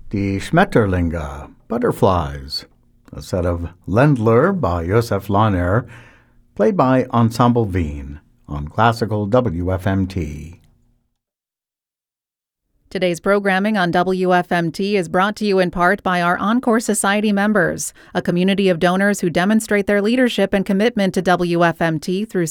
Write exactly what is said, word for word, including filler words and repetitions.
Die Schmetterlinge, Butterflies, a set of Ländler by Josef Lahner, played by Ensemble Wien on Classical W F M T. Today's programming on W F M T is brought to you in part by our Encore Society members, a community of donors who demonstrate their leadership and commitment to W F M T through